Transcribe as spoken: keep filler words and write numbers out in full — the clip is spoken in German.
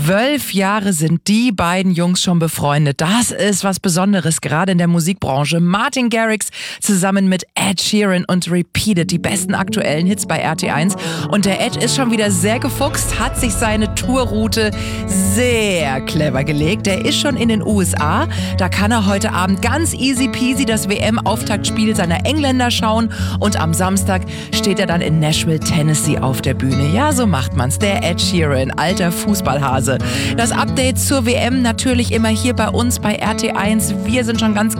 Zwölf Jahre sind die beiden Jungs schon befreundet. Das ist was Besonderes, gerade in der Musikbranche. Martin Garrix zusammen mit Ed Sheeran und Repeated, die besten aktuellen Hits bei R T eins. Und der Ed ist schon wieder sehr gefuchst, hat sich seine Tourroute sehr clever gelegt. Der ist schon in den U S A. Da kann er heute Abend ganz easy peasy das W M-Auftaktspiel seiner Engländer schauen. Und am Samstag steht er dann in Nashville, Tennessee auf der Bühne. Ja, so macht man's. Der Ed Sheeran, alter Fußballhase. Das Update zur W M natürlich immer hier bei uns bei R T eins. Wir sind schon ganz